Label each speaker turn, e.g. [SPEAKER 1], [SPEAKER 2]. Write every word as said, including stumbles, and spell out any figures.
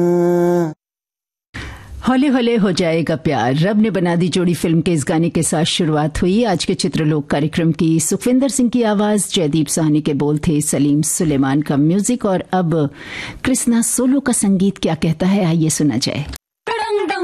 [SPEAKER 1] हौले हौले हो जाएगा प्यार, रब ने बना दी जोड़ी फिल्म के इस गाने के साथ शुरुआत हुई आज के चित्रलोक कार्यक्रम की। सुखविंदर सिंह की आवाज, जयदीप साहनी के बोल थे, सलीम सुलेमान का म्यूजिक और अब कृष्णा सोलो का संगीत क्या कहता है, आइए सुना जाए।